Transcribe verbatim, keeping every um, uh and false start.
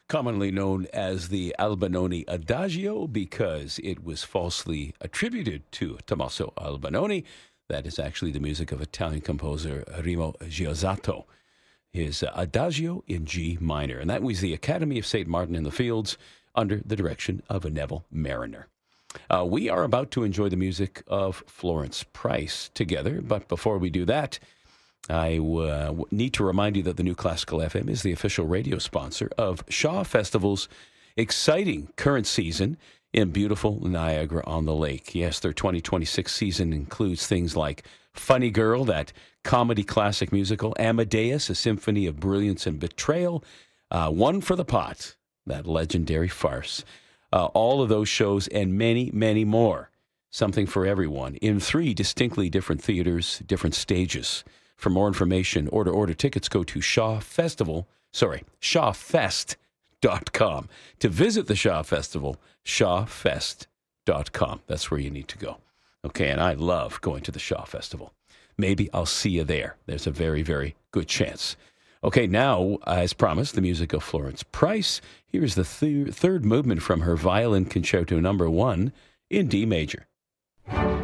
commonly known as the Albinoni Adagio because it was falsely attributed to Tommaso Albinoni. That is actually the music of Italian composer Remo Giosato. His uh, Adagio in G minor. And that was the Academy of Saint Martin in the Fields under the direction of a Neville Mariner. Uh, we are about to enjoy the music of Florence Price together, but before we do that, I uh, need to remind you that the New Classical F M is the official radio sponsor of Shaw Festival's exciting current season in beautiful Niagara-on-the-Lake. Yes, their twenty twenty-six season includes things like Funny Girl, that comedy classic musical, Amadeus, a symphony of brilliance and betrayal, uh, One for the Pot, that legendary farce. Uh, all of those shows and many, many more. Something for everyone in three distinctly different theaters, different stages. For more information or to order tickets, go to Shaw Festival, sorry, shawfest dot com. To visit the Shaw Festival, shawfest dot com. That's where you need to go. Okay, and I love going to the Shaw Festival. Maybe I'll see you there. There's a very, very good chance. Okay, now, as promised, the music of Florence Price. Here's the th- third movement from her Violin Concerto Number One in D major.